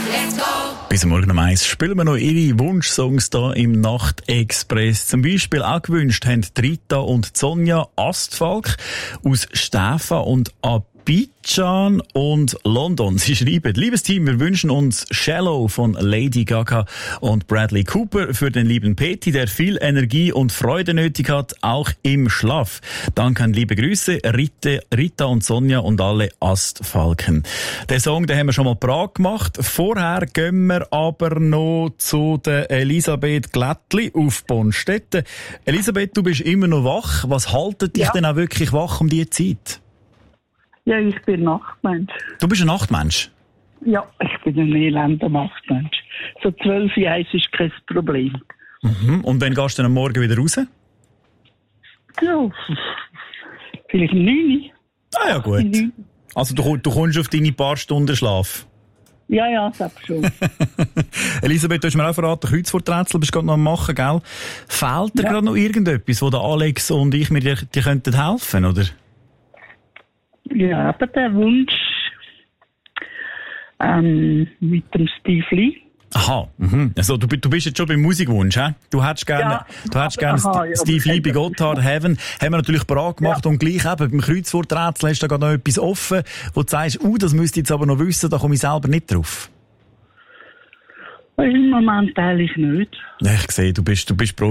Bis morgen um 1 spielen wir noch Ihre Wunschsongs hier im Nachtexpress. Zum Beispiel auch gewünscht haben Rita und Sonja Astfalk aus Stäfa und Abidjan und London. Sie schreiben: Liebes Team, wir wünschen uns Shallow von Lady Gaga und Bradley Cooper für den lieben Peti, der viel Energie und Freude nötig hat, auch im Schlaf. Danke und liebe Grüße, Rita und Sonja und alle Astfalken. Den Song, den haben wir schon mal parat gemacht. Vorher gehen wir aber noch zu der Elisabeth Glättli auf Bonstetten. Elisabeth, du bist immer noch wach. Was haltet dich denn auch wirklich wach um diese Zeit? Ja, ich bin Nachtmensch. Du bist ein Nachtmensch? Ja, ich bin ein elender Nachtmensch. So 12 Jahre ist kein Problem. Mhm. Und wann gehst du dann am Morgen wieder raus? Ja, vielleicht 9. Ah ja, gut. Also du kommst auf deine paar Stunden Schlaf? Ja, sag schon. Elisabeth, du hast mir auch verraten, Kreuzworträtsel bist du gerade noch am machen, gell? Fehlt dir gerade noch irgendetwas, wo der Alex und ich mir dir könnten helfen, oder? Ja, aber der Wunsch mit dem Steve Lee. Aha, also du bist jetzt schon beim Musikwunsch, hä? Du hättest gerne Steve Lee bei Gotthard Heaven. Haben wir natürlich parat gemacht und gleich eben beim Kreuzworträtsel hast du da gerade noch etwas offen, wo du sagst, das müsste ich jetzt aber noch wissen, da komme ich selber nicht drauf. Im Moment eigentlich nicht. Ja, ich sehe, du bist